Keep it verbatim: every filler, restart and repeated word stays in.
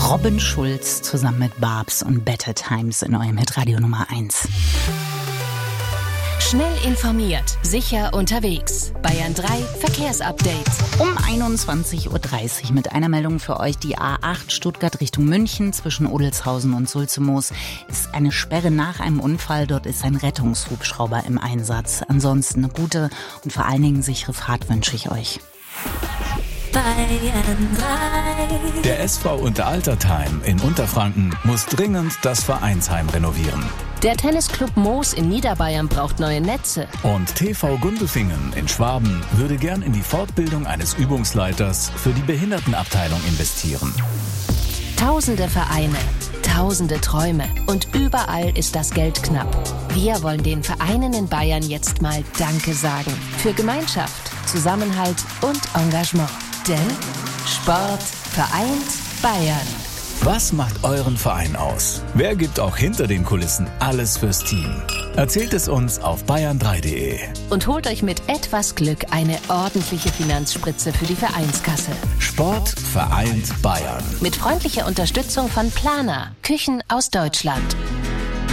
Robin Schulz zusammen mit Barbs und Better Times in eurem Hitradio Nummer eins. Schnell informiert, sicher unterwegs. Bayern drei Verkehrsupdate. Um einundzwanzig Uhr dreißig mit einer Meldung für euch. Die A acht Stuttgart Richtung München zwischen Odelshausen und Sulzemoos ist eine Sperre nach einem Unfall. Dort ist ein Rettungshubschrauber im Einsatz. Ansonsten eine gute und vor allen Dingen sichere Fahrt wünsche ich euch. Bayern drei. Der S V Unteraltertheim in Unterfranken muss dringend das Vereinsheim renovieren. Der Tennisclub Moos in Niederbayern braucht neue Netze. Und T V Gundelfingen in Schwaben würde gern in die Fortbildung eines Übungsleiters für die Behindertenabteilung investieren. Tausende Vereine, tausende Träume und überall ist das Geld knapp. Wir wollen den Vereinen in Bayern jetzt mal Danke sagen. Für Gemeinschaft, Zusammenhalt und Engagement. Denn Sport vereint Bayern. Was macht euren Verein aus? Wer gibt auch hinter den Kulissen alles fürs Team? Erzählt es uns auf bayern drei punkt de. Und holt euch mit etwas Glück eine ordentliche Finanzspritze für die Vereinskasse. Sport vereint Bayern. Mit freundlicher Unterstützung von Plana, Küchen aus Deutschland.